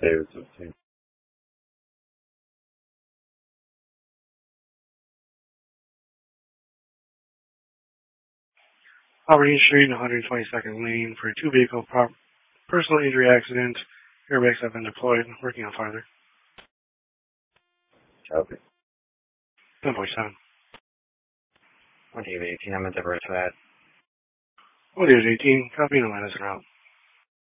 David 15. Albany Street, 122nd Lane for a two-vehicle personal injury accident. Airbags have been deployed. Working on farther. Copy. 10.7. What David 18, I'm at the road to that. What is 18? Copy and line is route.